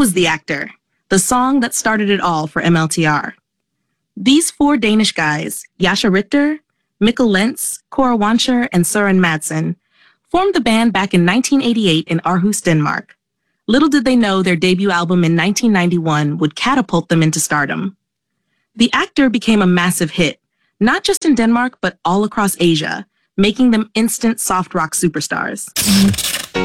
was The Actor, the song that started it all for MLTR. These four Danish guys, Jascha Richter, Mikkel Lentz, Cora Wancher, and Søren Madsen, formed the band back in 1988 in Aarhus, Denmark. Little did they know their debut album in 1991 would catapult them into stardom. The Actor became a massive hit, not just in Denmark, but all across Asia, making them instant soft rock superstars.